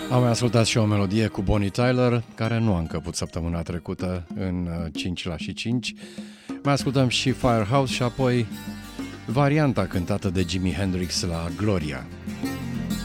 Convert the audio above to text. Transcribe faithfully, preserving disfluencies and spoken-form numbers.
Am mai ascultat și o melodie cu Bonnie Tyler, care nu a încăput săptămâna trecută în cinci la și cinci. Mai ascultăm și Firehouse și apoi varianta cântată de Jimi Hendrix la Gloria.